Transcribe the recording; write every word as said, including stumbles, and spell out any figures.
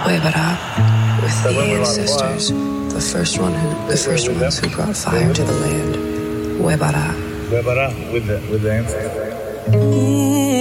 Huebara, with the ancestors, the first one who, the first ones who brought fire to the land. Huebara. Huebara, with the with the ancestors. Mm.